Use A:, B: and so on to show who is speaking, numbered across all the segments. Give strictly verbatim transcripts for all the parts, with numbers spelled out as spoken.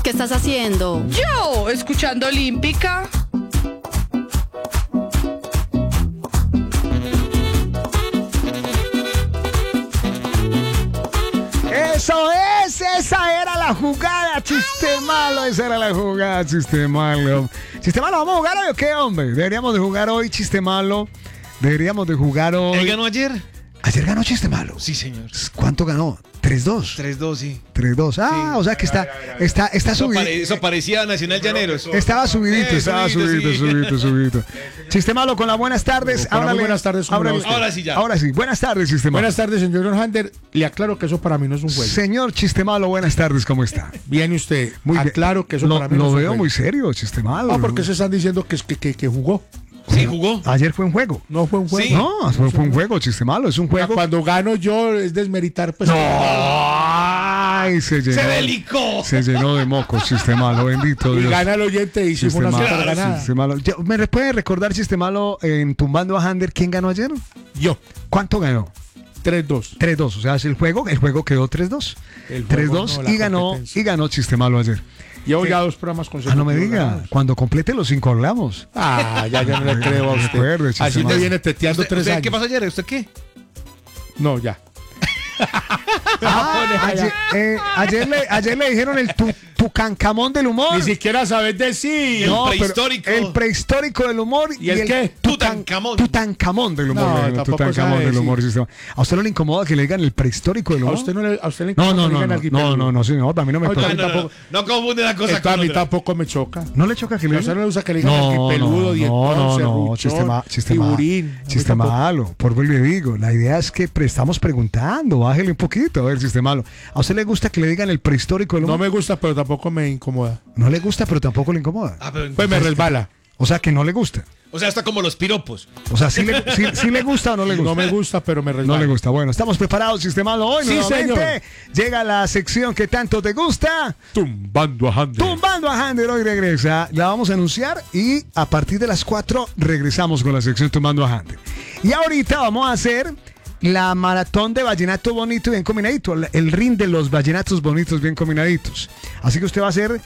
A: ¿qué estás haciendo?
B: Yo, escuchando Olímpica.
C: Eso es, esa era la jugada, chiste malo, esa era la jugada, chiste malo. Chiste malo, ¿vamos a jugar hoy o qué, hombre? Deberíamos de jugar hoy, chiste malo. Deberíamos de jugar hoy.
D: ¿Él ganó ayer?
C: Ayer ganó chiste malo.
D: Sí, señor.
C: ¿Cuánto ganó? tres dos.
D: tres dos, sí.
C: tres dos. Ah,
D: Sí.
C: o sea que está, está, está
D: Eso,
C: subido.
D: pare- eso parecía Nacional Llaneros.
C: Estaba subidito,
D: Eh,
C: estaba
D: subidito,
C: subidito,
D: sí.
C: subidito, subidito. Chiste malo con las buenas tardes.
E: Con las
C: Ábrale,
E: buenas tardes, ¿cómo
C: ábrale.
E: va usted?
D: Ahora sí ya.
C: Ahora sí, buenas tardes, chiste malo.
E: Buenas tardes, señor John Hander. Le aclaro que eso para mí no es un juego.
C: Señor chiste malo, buenas tardes, ¿cómo está?
E: Viene usted.
C: Muy bien.
E: Aclaro que eso
C: lo,
E: para mí
C: lo
E: no es un
C: veo
E: juego.
C: muy serio, chiste malo.
E: Ah, porque se están diciendo que, es- que, que, que jugó.
D: Sí, jugó.
C: Ayer fue un juego.
E: No fue un juego.
D: Sí.
C: No, fue, fue un juego, chiste malo, es un juego.
E: Cuando gano yo es desmeritar. Pues,
C: Ay, se llenó.
D: Se delicó.
C: Se llenó de mocos, chiste malo, bendito
E: y
C: Dios.
E: gana el oyente y hicimos
C: Chiste
E: una
C: malo,
E: super ganada.
C: chiste malo. Ya, ¿me puede recordar, chiste malo, en Tumbando a Hander, quién ganó ayer?
E: Yo,
C: ¿Cuánto ganó?
E: tres dos.
C: tres dos, o sea, es el juego, el juego quedó tres dos.
E: El juego
C: tres dos
E: no, la
C: y ganó
E: competencia.
C: y ganó chiste malo ayer.
E: Llevo ya dos programas
C: Ah,
E: consecutivos.
C: no me diga,
E: ganados.
C: cuando complete los cinco hablamos.
E: Ah, ya, ya no le creo a usted.
C: Recuerde, chiste
E: Así me
C: malo.
E: viene teteando
D: ¿Usted-
E: tres
D: usted
E: años.
D: ¿Qué pasó ayer? ¿Usted qué?
E: No, ya.
C: Ah, ayer, eh, ayer, le, ayer le dijeron el tu, tucancamón del humor.
E: Ni siquiera sabes decir.
D: El
C: No, pero
D: prehistórico.
C: El prehistórico del humor.
E: ¿Y el qué?
D: Tutankamón.
C: Tutankamón del humor.
E: No,
C: bueno,
E: tampoco
C: Tutankamón
E: sabe
C: del humor.
E: decir.
C: Sistema. ¿A usted no le incomoda que le digan el prehistórico del
E: A
C: humor?
E: usted no le, a usted le
C: No,
E: incomoda
C: no,
E: que
C: no,
E: digan
C: no,
E: alguito
C: no,
E: del-
C: no, no, sí, no, a mí no me
E: Oiga,
C: toca.
D: No, no, no,
E: tampoco-
D: no confunde una cosa
E: Esto a
D: con
E: mí
D: otra.
E: tampoco me choca.
C: ¿No le choca que le
E: A usted
C: digan?
E: no le gusta que le digan
C: No,
E: peludo,
C: no,
E: dientón,
C: no, no,
E: serruchón,
C: chiste, ma- chiste, ma-
E: tiburín. A mí
C: chiste
E: tampoco.
C: malo. Por vuelvo y le digo, la idea es que pre- estamos preguntando, bájele un poquito, a ver, chiste malo. ¿A usted le gusta que le digan el prehistórico del
E: No
C: humor?
E: me gusta, pero tampoco me incomoda.
C: No le gusta, pero tampoco le incomoda.
D: Ah, pero
E: Pues me
D: entonces-
E: resbala.
C: O sea, que no le gusta.
D: O sea, está como los piropos.
C: O sea, ¿sí le, sí- sí le gusta o no le gusta?
E: No me gusta, pero me
C: No
E: resbala.
C: le gusta. Bueno, estamos preparados, Sistema Malo. Hoy
E: Sí,
C: nuevamente
E: señor.
C: llega la sección que tanto te gusta.
E: Tumbando a Hander.
C: Tumbando a Hander hoy regresa. La vamos a anunciar y a partir de las cuatro regresamos con la sección Tumbando a Hander. Y ahorita vamos a hacer la maratón de vallenato bonito y bien combinadito. El, el ring de los vallenatos bonitos bien combinaditos. Así que usted va a ser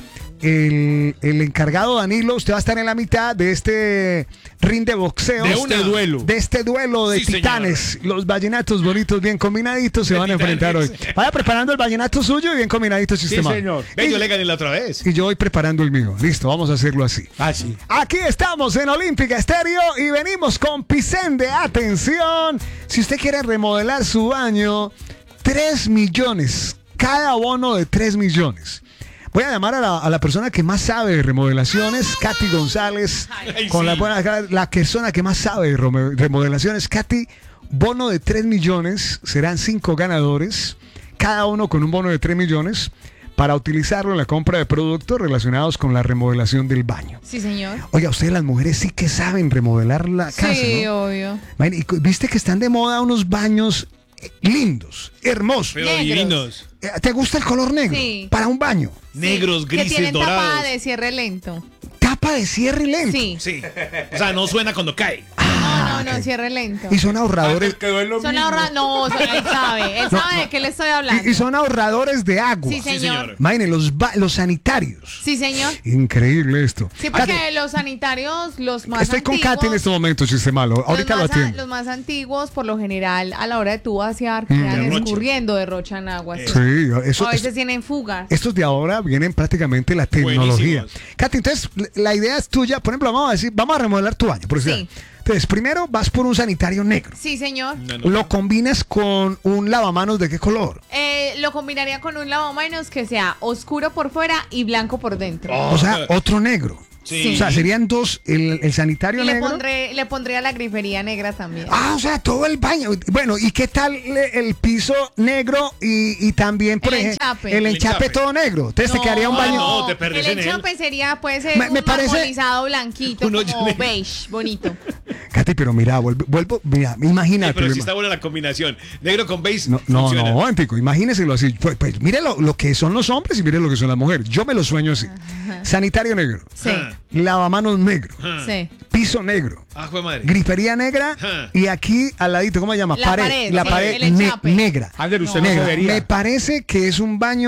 C: el, el encargado, Danilo. Usted va a estar en la mitad de este ring de boxeo.
D: De este duelo.
C: De este duelo de
D: Sí, señor.
C: titanes. Los vallenatos bonitos bien combinaditos se
D: De
C: van a enfrentar hoy.
D: titanes.
C: Vaya preparando el vallenato suyo y bien combinadito
E: Sí,
C: sistema.
E: señor.
D: Ve,
C: Y-
D: yo le gané la otra vez.
C: y yo voy preparando el mío. Listo, vamos a hacerlo así.
E: Ah, sí.
C: Aquí estamos en Olímpica Estéreo y venimos con Picende. Atención, si usted quiere remodelar su baño, tres millones, cada bono de tres millones. Voy a llamar a la, a la persona que más sabe de remodelaciones, Katy González,
D: Ay,
C: con
D: sí.
C: la, buena- la persona que más sabe de rome- remodelaciones. Katy, bono de tres millones, serán cinco ganadores, cada uno con un bono de tres millones. Para utilizarlo en la compra de productos relacionados con la remodelación del baño.
F: Sí, señor.
C: Oiga, ustedes las mujeres sí que saben remodelar la casa,
F: Sí,
C: ¿no?
F: obvio.
C: Imagínate, y cu- viste que están de moda unos baños eh, lindos, hermosos.
D: Pero
F: Negros.
D: divinos.
C: Eh, ¿Te gusta el color negro?
F: Sí.
C: Para un baño.
D: Negros,
F: Que
D: grises,
F: tienen tapada
D: dorados.
F: de cierre lento.
C: Tapa de cierre lento.
F: Sí.
D: Sí. O sea, no suena cuando cae.
F: No, no, no, cierre lento.
C: Y son ahorradores.
E: Quedó en lo
F: Son
E: mismo.
F: ahorra... No, son- él sabe. Él sabe de qué le estoy hablando.
C: Y, y son ahorradores de agua.
F: Sí,
D: Sí,
F: señor.
D: señor.
C: Imagínate, los, ba- los sanitarios.
F: Sí, señor.
C: Increíble esto.
F: Sí, porque los sanitarios, los más
C: Estoy con
F: antiguos...
C: Katy en este momento, chiste malo. Ahorita lo
F: los, más, a-
C: atiendo.
F: los más antiguos, por lo general, a la hora de tú vaciar,
C: Mm.
F: quedan
D: Derrocha.
F: escurriendo, derrochan agua. sí.
C: Sí, eso,
F: a
C: eso-
F: veces tienen fugas.
C: estos de ahora vienen prácticamente la tecnología.
D: Buenísimos.
C: Katy, entonces la idea es tuya. Por ejemplo, vamos a decir, vamos a remodelar tu baño. Por
F: Sí.
C: decir. Entonces, primero vas por un sanitario negro.
F: Sí, señor.
D: No, no.
C: Lo combinas con un lavamanos de qué color.
F: Eh, lo combinaría con un lavamanos que sea oscuro por fuera y blanco por dentro.
C: O sea, otro negro.
D: Sí.
C: O sea, serían dos, el, el sanitario
F: Y le,
C: negro.
F: pondré, le pondría la grifería negra también.
C: Ah, o sea, todo el baño. Bueno, ¿y qué tal le- el piso negro y, y también, por
F: El
C: ejemplo,
F: enchape.
C: el
D: El
C: enchape
D: enchape.
C: todo negro? Entonces te quedaría un
D: Ah,
C: baño.
D: no, te perdés
F: el
D: en él.
F: enchape sería, puede ser
C: Me- me
F: un
C: parece-
F: marmonizado blanquito,
D: Uno
F: como
D: ya-
F: beige, bonito.
C: Katy, pero mira, vuelvo, vuelvo mira, imagínate.
D: Pero si está buena la combinación. Negro con beige.
C: No, no,
D: funciona.
C: no, Antico, imagíneselo así. Pues, pues mire lo, lo que son los hombres y mire lo que son las mujeres. Yo me lo sueño así. Sanitario negro,
F: Sí,
D: Ah.
C: lavamanos negro,
D: Ah.
F: sí.
C: piso negro,
D: Ah, jue madre.
C: grifería negra
D: Ajá.
C: y aquí al ladito, ¿cómo se llama?
F: La pared,
C: la
F: sí,
C: pared
F: el
C: ne-
F: enchape.
C: negra.
E: Ander, usted no,
C: Negra.
E: se vería.
C: Me parece que es un baño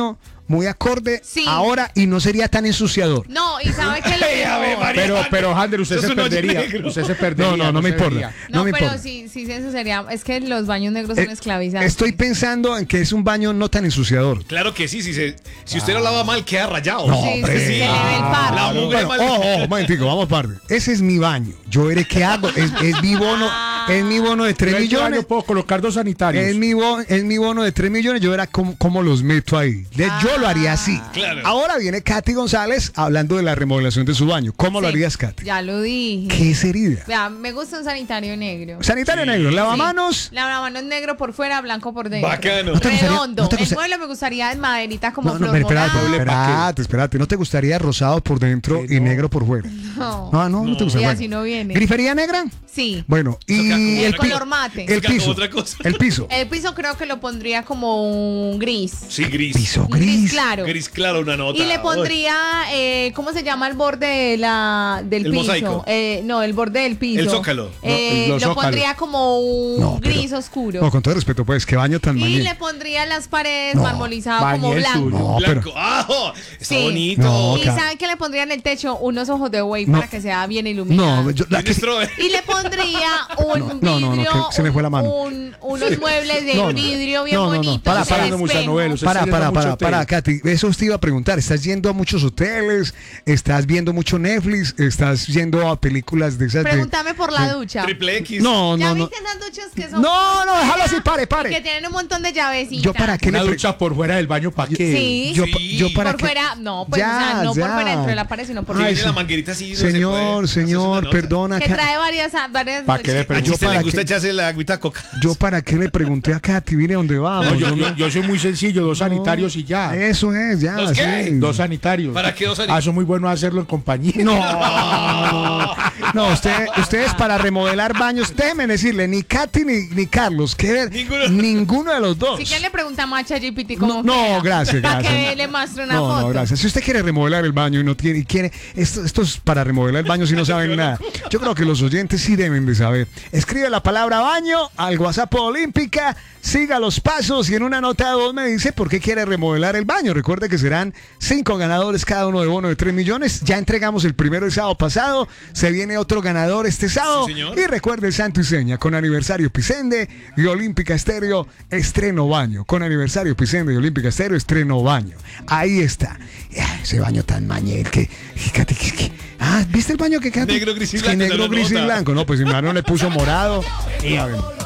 C: muy acorde
F: Sí.
C: ahora y no sería tan ensuciador.
F: No, y sabe que lo
D: Ay, Ave
F: mejor.
D: María.
E: Pero, pero, Hander, usted
D: Eso
E: se
D: es un hoyo
E: perdería.
D: negro.
E: Usted se perdería.
C: No, no, no me
E: se
C: importa.
E: vería.
F: No,
C: no me
F: pero
C: importa.
F: sí, sí, eso sería. Es que los baños negros son
C: Eh,
F: esclavizantes.
C: Estoy pensando en que es un baño no tan ensuciador.
D: Claro que sí, si, se, si usted lo lava mal, queda rayado.
C: No,
F: Sí, sí,
C: hombre.
F: se le ve el par.
D: La mugre
C: Bueno,
D: mal.
C: ojo, ojo, un momentico, vamos parte. Ese es mi baño. Yo veré qué hago. Es, es mi bono, es mi bono de tres
E: Yo en este baño
C: millones.
E: puedo colocar dos sanitarios.
C: Es mi, bo- es mi bono de tres millones, yo verá cómo, cómo los meto ahí. De- Yo lo haría así.
D: Claro.
C: Ahora viene Katy González hablando de la remodelación de su baño. ¿Cómo lo
F: Sí,
C: harías, Katy?
F: Ya lo dije.
C: ¿Qué sería?
F: Vea, me gusta un sanitario negro.
C: Sanitario negro, lavamanos.
F: Sí. Lavamanos negro por fuera, blanco por dentro.
D: Bacano.
C: ¿No te gustaría-
F: Redondo.
C: no te
F: El
C: gusta-
F: mueble me gustaría en maderita como
C: No, no,
F: flor
C: pero espérate,
F: morada.
C: espérate, espérate. ¿No te gustaría rosado por dentro
E: Que
C: y
E: no.
C: negro por fuera?
F: No.
C: No, no, no te gusta.
F: Y
C: Bueno.
F: así no viene.
C: ¿Grifería negra?
F: Sí.
C: Bueno, y
D: Eso queda como
C: el,
D: otra
C: pi-
F: color mate.
C: el
D: Eso queda como
C: piso.
D: otra cosa.
C: El piso.
F: El piso creo que lo pondría como un gris.
D: Sí, gris.
C: Piso
F: Un gris
C: gris.
F: claro.
D: Gris claro, una nota.
F: Y le
D: Uy.
F: pondría, eh, ¿cómo se llama el borde de la, del
D: El
F: piso?
D: mosaico.
F: Eh, no, el borde del piso.
D: El zócalo.
F: Eh,
E: No, los
F: lo
E: zócalos.
F: pondría como un
C: No, pero-
F: gris oscuro.
C: No, con todo respeto, pues, qué baño tan
F: y
C: mañé.
F: le pondría las paredes
C: No,
F: marmolizadas como
E: bañé el
F: blanco.
E: suyo.
C: No,
D: Blanco.
C: pero.
D: ¡Ah! oh, está
F: Sí.
D: bonito.
C: No,
F: Y
C: ca-
F: ¿saben qué le pondría en el techo? Unos ojos de buey
C: No.
F: para que sea bien iluminado.
C: No, yo, la
D: Bien
C: que-
D: strawberry.
F: Y le pondría un
C: No, no, no,
F: vidrio,
C: que se me fue la mano.
F: un- unos muebles de
C: No, no.
F: vidrio bien
C: No, no, no.
F: bonitos.
C: Para,
F: de
C: para,
E: hablando mucha
F: espejo.
E: novela, usted
C: Para,
E: está
C: para,
E: yendo a
C: para,
E: mucho
C: para,
E: hotel.
C: Katy. Eso te iba a preguntar. ¿Estás yendo a muchos hoteles? ¿Estás viendo mucho Netflix? ¿Estás yendo a películas de esas? de-
F: Pregúntame por la
C: de-
F: ducha.
D: Triple X.
C: No,
F: ¿Ya
C: no, no.
F: viste esas duchas que son?
C: No, no, déjalo así, pare,
F: Y
C: pare.
F: que tienen un montón de llavecitas.
C: Yo para qué
E: Una
C: le pre-
E: ducha por fuera del baño, ¿para qué?
F: Sí.
C: Yo, pa-
D: Sí.
C: yo para
F: por
C: qué-
F: fuera, no, pues
C: Ya,
F: o sea, no
C: ya.
F: por fuera dentro de la pared, sino por
D: Si
C: Ay,
D: viene
C: sí.
D: la manguerita así, no se
C: Señor,
D: puede. Haces una
C: señor,
D: nota.
C: perdona.
F: Que
C: Ka-
F: trae varias, varias
E: ¿Para qué le
F: duchas.
D: A
E: pregunto?
D: Chiste
C: para
D: le gusta
C: qué-
D: echarse la agüita coca.
C: Yo para qué le pregunté a Katy, mire dónde vamos.
E: No, yo,
C: Yo
E: yo-
C: no-
E: yo soy muy sencillo, dos sanitarios y ya.
C: Eso es, ya.
D: ¿Dos qué?
C: sí.
E: Dos sanitarios.
D: ¿Para qué dos sanitarios?
E: Ah, eso es muy bueno hacerlo en compañía.
C: No, no, usted, ustedes para remodelar baños, déjenme decirle, ni Katy ni, ni Carlos, que ver,
D: Ninguno.
C: ninguno de los dos.
F: Si quieren le preguntamos a ChatGPT
C: No,
F: cómo
C: no,
F: queda,
C: gracias,
F: Para
C: gracias.
F: que le muestre una
C: No,
F: foto.
C: no, gracias. Si usted quiere remodelar el baño y no tiene, y quiere, esto, esto es para remodelar el baño si no saben nada. Yo creo que los oyentes sí deben de saber. Escribe la palabra baño al WhatsApp Olímpica, siga los pasos y en una nota de voz me dice por qué quiere remodelar el baño. Recuerde que serán cinco ganadores cada uno de bono de tres millones. Ya entregamos el primero el sábado pasado. Se viene otro ganador este sábado.
D: Sí, señor.
C: Y recuerde el santo y seña con aniversario Picende y Olímpica Estéreo estreno baño. Con aniversario Picende y Olímpica Estéreo estreno baño. Ahí está. Ah, ese baño tan mañel que, que, Katy, que- que- ah, ¿viste el baño que Katy?
D: Negro, gris y
C: Es que
D: blanco,
C: negro,
D: no lo
C: gris y
D: nota.
C: blanco. No, pues mi mano le puso morado. Y a ver.